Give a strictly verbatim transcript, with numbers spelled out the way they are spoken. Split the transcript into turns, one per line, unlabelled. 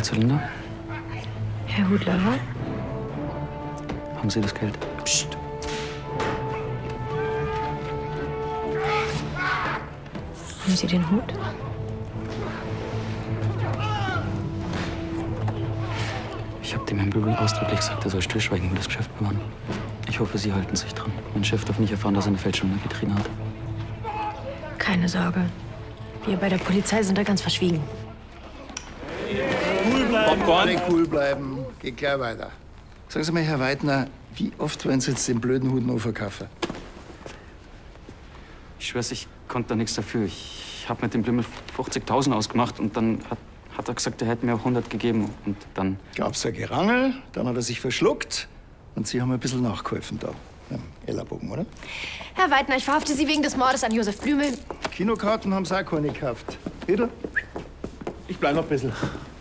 Zylinder.
Herr Hudler,
Haben Sie das Geld?
pst. Haben Sie den Hut?
Ich habe dem Herrn Blümel ausdrücklich gesagt, er soll stillschweigen und das Geschäft bewahren. Ich hoffe, Sie halten sich dran. Mein Chef darf nicht erfahren, dass er eine Fälschung in der Vitrine hat.
Keine Sorge. Wir bei der Polizei sind da ganz verschwiegen.
Cool bleiben.
Alle cool bleiben. Geht gleich weiter. Sagen Sie mal, Herr Weidner, wie oft wollen Sie jetzt den blöden Hut noch verkaufen?
Ich schwör's, ich konnte da nichts dafür. Ich habe mit dem Blümel fünfzigtausend ausgemacht und dann hat, hat er gesagt, er hätte mir auch hundert gegeben. Und dann...
Gab's ein Gerangel, dann hat er sich verschluckt und Sie haben ein bisschen nachgeholfen da. Im Ellerbogen, oder?
Herr Weidner, ich verhafte Sie wegen des Mordes an Josef Blümel.
Kinokarten haben Sie auch keine gekauft. Bitte?
Ich bleib noch ein bisschen.